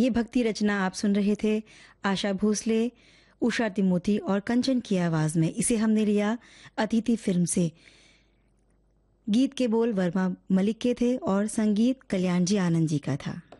ये भक्ति रचना आप सुन रहे थे आशा भोसले, उषा तिमोती और कंचन की आवाज में। इसे हमने लिया अतिथि फिल्म से। गीत के बोल वर्मा मलिक के थे और संगीत कल्याण जी आनंद जी का था।